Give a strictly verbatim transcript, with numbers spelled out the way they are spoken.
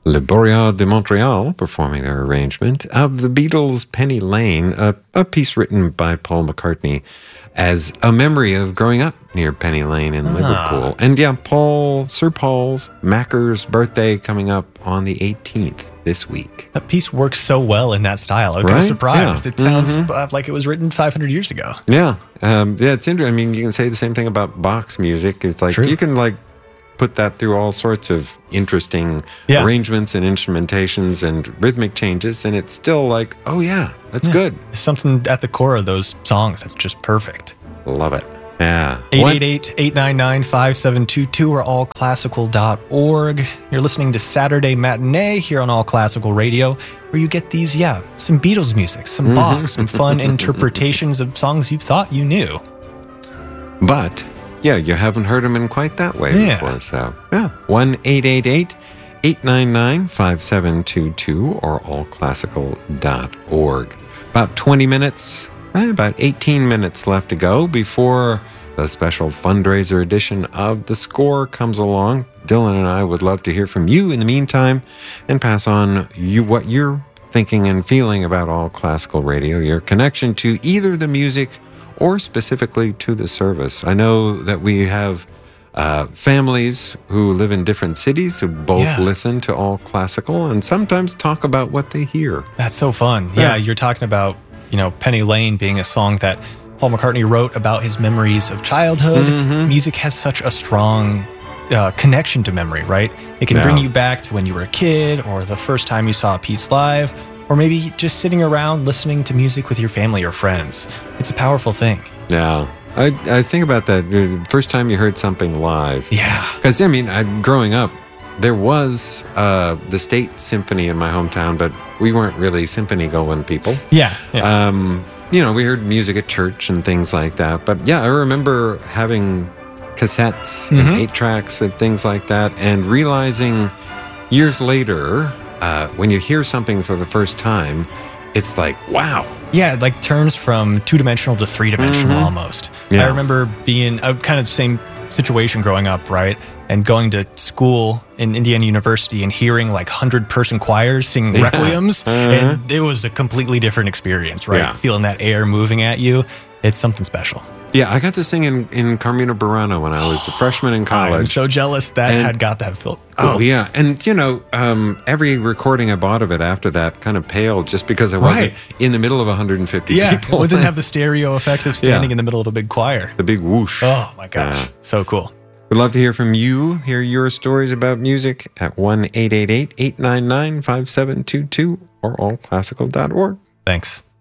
Le Boreaux de Montreal performing their arrangement of the Beatles' Penny Lane, a, a piece written by Paul McCartney as a memory of growing up near Penny Lane in ah. Liverpool. And yeah, Paul, Sir Paul's Macker's birthday coming up on the eighteenth this week. That piece works so well in that style. I was right? kind of surprised. Yeah. It sounds mm-hmm. like it was written five hundred years ago. Yeah. Um, yeah, it's interesting. I mean, you can say the same thing about Bach's music. It's like, True. you can like put that through all sorts of interesting yeah. arrangements and instrumentations and rhythmic changes, and it's still like, oh yeah, that's yeah. good. There's something at the core of those songs that's just perfect. Love it. Yeah. eight eight eight, eight nine nine, five seven two two or all classical dot org. You're listening to Saturday Matinee here on All Classical Radio, where you get these, yeah, some Beatles music, some mm-hmm. Bach, some fun interpretations of songs you thought you knew. But yeah, you haven't heard them in quite that way yeah. before. So, yeah, one eight eight eight, eight nine nine, five seven two two or all classical dot org. About twenty minutes, eh, about eighteen minutes left to go before the special fundraiser edition of The Score comes along. Dylan and I would love to hear from you in the meantime and pass on you what you're thinking and feeling about All Classical Radio, your connection to either the music or specifically to the service. I know that we have uh, families who live in different cities who both yeah. listen to All Classical and sometimes talk about what they hear. That's so fun. Yeah, yeah, you're talking about, you know, Penny Lane being a song that Paul McCartney wrote about his memories of childhood. Mm-hmm. Music has such a strong uh, connection to memory, right? It can yeah. bring you back to when you were a kid or the first time you saw a piece live, or maybe just sitting around listening to music with your family or friends. It's a powerful thing. Yeah. I, I think about that the first time you heard something live. Yeah. Because, I mean, I, growing up, there was uh, the State Symphony in my hometown, but we weren't really symphony-going people. Yeah. yeah. Um, you know, we heard music at church and things like that. But, yeah, I remember having cassettes mm-hmm. and eight-tracks and things like that and realizing years later, Uh, when you hear something for the first time, it's like, wow. Yeah, it like turns from two-dimensional to three-dimensional mm-hmm. almost. Yeah. I remember being a kind of the same situation growing up, right? And going to school in Indiana University and hearing like hundred-person choirs sing yeah. requiems. Uh-huh. And it was a completely different experience, right? Yeah. Feeling that air moving at you. It's something special. Yeah, I got to sing in, in Carmina Burana when I was a freshman in college. I'm so jealous that and, had got that feel. Cool. Oh, yeah. And, you know, um, every recording I bought of it after that kind of paled just because I wasn't right. in the middle of one hundred fifty yeah, people. Yeah, it didn't have the stereo effect of standing yeah. in the middle of a big choir. The big whoosh. Oh, my gosh. Uh, so cool. We'd love to hear from you, hear your stories about music at one eight eight eight, eight nine nine, five seven two two or all classical dot org. Thanks.